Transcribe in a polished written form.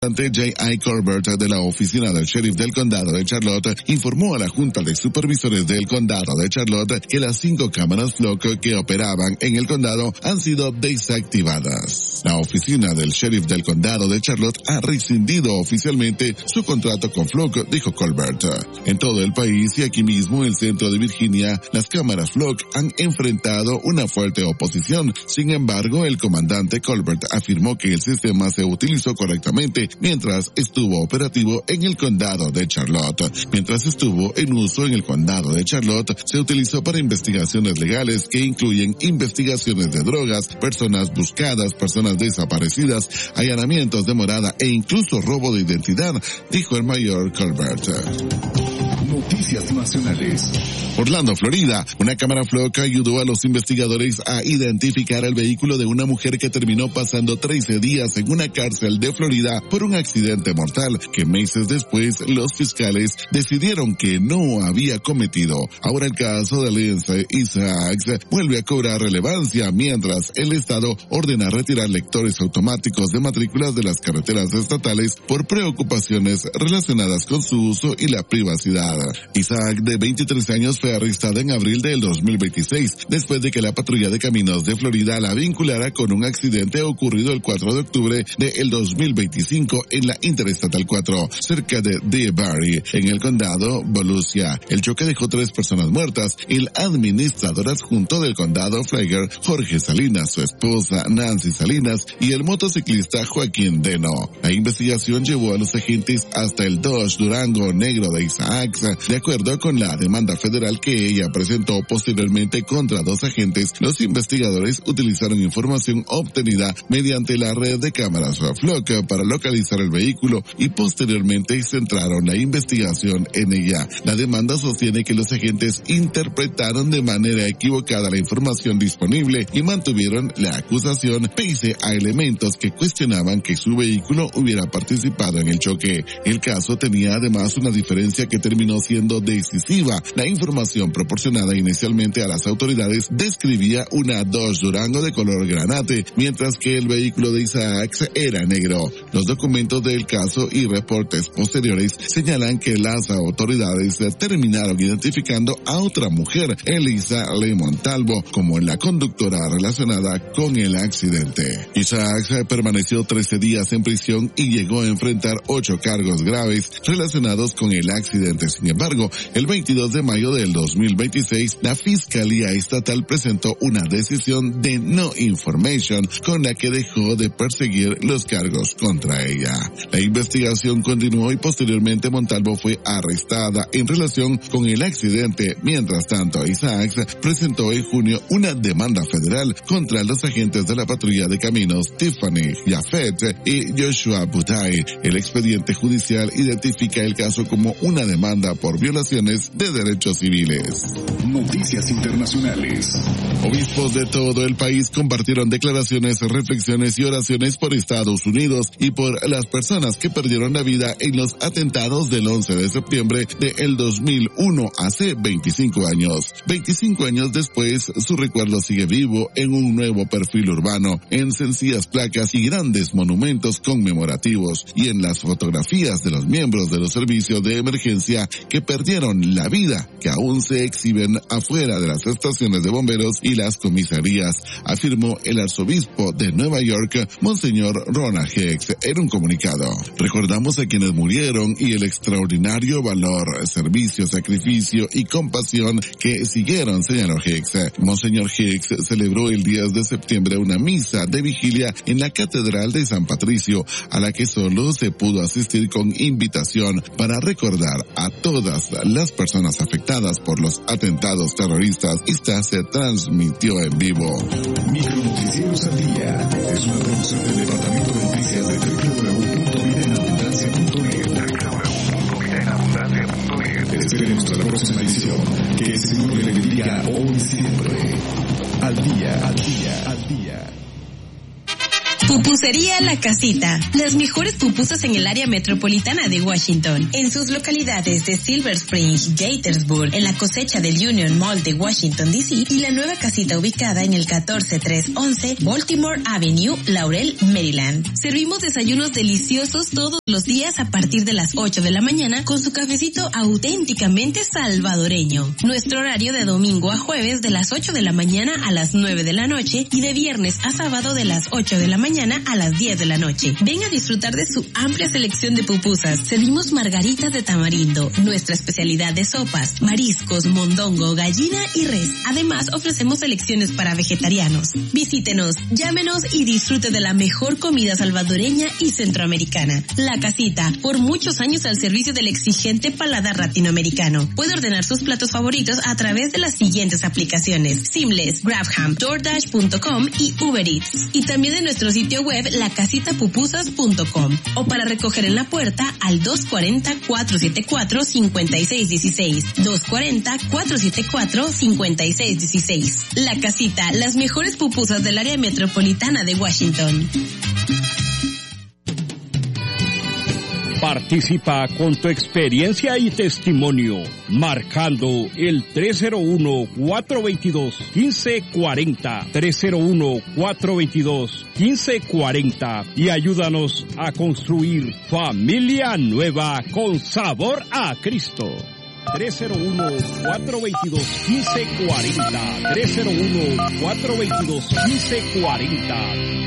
J.I. Colbert de la oficina del sheriff del condado de Charlotte informó a la junta de supervisores del condado de Charlotte que las 5 cámaras Flock que operaban en el condado han sido desactivadas. La oficina del sheriff del condado de Charlotte ha rescindido oficialmente su contrato con Flock, dijo Colbert. En todo el país y aquí mismo en el centro de Virginia, las cámaras Flock han enfrentado una fuerte oposición. Sin embargo, el comandante Colbert afirmó que el sistema se utilizó correctamente mientras estuvo operativo en el condado de Charlotte. Mientras estuvo en uso en el condado de Charlotte, se utilizó para investigaciones legales que incluyen investigaciones de drogas, personas buscadas, personas desaparecidas, allanamientos de morada e incluso robo de identidad, dijo el mayor Colbert. Noticias nacionales. Orlando, Florida. Una cámara Flock ayudó a los investigadores a identificar el vehículo de una mujer que terminó pasando 13 días en una cárcel de Florida por un accidente mortal que meses después los fiscales decidieron que no había cometido. Ahora el caso de Lindsay Isaacs vuelve a cobrar relevancia mientras el Estado ordena retirar lectores automáticos de matrículas de las carreteras estatales por preocupaciones relacionadas con su uso y la privacidad. Isaac, de 23 años, fue arrestada en abril del 2026, después de que la patrulla de caminos de Florida la vinculara con un accidente ocurrido el 4 de octubre del 2025 en la Interestatal 4, cerca de DeBary, en el condado Volusia. El choque dejó 3 personas muertas. El administrador adjunto del condado Flagler, Jorge Salinas, su esposa Nancy Salinas y el motociclista Joaquín Deno. La investigación llevó a los agentes hasta el Dodge Durango negro de Isaacs. De acuerdo con la demanda federal que ella presentó posteriormente contra 2 agentes, los investigadores utilizaron información obtenida mediante la red de cámaras Flock para localizar el vehículo y posteriormente centraron la investigación en ella. La demanda sostiene que los agentes interpretaron de manera equivocada la información disponible y mantuvieron la acusación pese a elementos que cuestionaban que su vehículo hubiera participado en el choque. El caso tenía además una diferencia que terminó siendo decisiva. La información proporcionada inicialmente a las autoridades describía una Dodge Durango de color granate, mientras que el vehículo de Isaacs era negro. Los documentos del caso y reportes posteriores señalan que las autoridades terminaron identificando a otra mujer, Elisa Lemon Talbo, como la conductora relacionada con el accidente. Isaacs permaneció 13 días en prisión y llegó a enfrentar 8 cargos graves relacionados con el accidente. Sin embargo, el 22 de mayo del 2026, la Fiscalía Estatal presentó una decisión de no information con la que dejó de perseguir los cargos contra ella. La investigación continuó y posteriormente Montalvo fue arrestada en relación con el accidente. Mientras tanto, Isaacs presentó en junio una demanda federal contra los agentes de la patrulla de caminos Tiffany Jafet y Joshua Budai. El expediente judicial identifica el caso como una demanda por violaciones de derechos civiles. Noticias internacionales. Obispos de todo el país compartieron declaraciones, reflexiones y oraciones por Estados Unidos y por las personas que perdieron la vida en los atentados del 11 de septiembre del 2001, hace 25 años. 25 años después, su recuerdo sigue vivo en un nuevo perfil urbano, en sencillas placas y grandes monumentos conmemorativos, y en las fotografías de los miembros de los servicios de emergencia que perdieron la vida, que aún se exhiben afuera de las estaciones de bomberos y las comisarías, afirmó el arzobispo de Nueva York, Monseñor Ronald Hicks, en un comunicado. Recordamos a quienes murieron y el extraordinario valor, servicio, sacrificio y compasión que siguieron, señaló Hicks. Monseñor Hicks celebró el 10 de septiembre una misa de vigilia en la Catedral de San Patricio, a la que solo se pudo asistir con invitación para recordar a todas las personas afectadas por los atentados terroristas. Esta se transmitió en vivo. Micronoticieros al día es una producción del Departamento de Noticias de www.videnaabundancia.net. Esperemos hasta la próxima edición. Que el Señor le bendiga hoy y siempre. Al día, al día, al día. Pupus Pupusería La Casita. Las mejores pupusas en el área metropolitana de Washington. En sus localidades de Silver Spring, Gaithersburg, en la cosecha del Union Mall de Washington, D.C. y la nueva casita ubicada en el 14311 Baltimore Avenue, Laurel, Maryland. Servimos desayunos deliciosos todos los días a partir de las 8 de la mañana con su cafecito auténticamente salvadoreño. Nuestro horario de domingo a jueves de las 8 de la mañana a las 9 de la noche y de viernes a sábado de las 8 de la mañana a las 10 de la noche. Ven a disfrutar de su amplia selección de pupusas. Servimos margaritas de tamarindo, nuestra especialidad de sopas, mariscos, mondongo, gallina y res. Además, ofrecemos selecciones para vegetarianos. Visítenos, llámenos y disfrute de la mejor comida salvadoreña y centroamericana. La Casita, por muchos años al servicio del exigente paladar latinoamericano. Puede ordenar sus platos favoritos a través de las siguientes aplicaciones: Seamless, GrabHam, DoorDash.com y Uber Eats. Y también en nuestro sitio web lacasitapupusas.com o para recoger en la puerta al 240-474-5616. 240-474-5616. La Casita, las mejores pupusas del área metropolitana de Washington. Participa con tu experiencia y testimonio, marcando el 301-422-1540, 301-422-1540 y ayúdanos a construir familia nueva con sabor a Cristo. 301-422-1540, 301-422-1540.